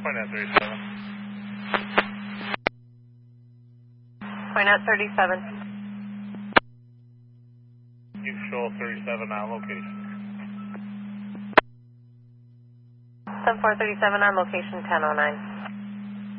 Point at 37. Point at 37. You control 37 on location. 7437 on location 1009.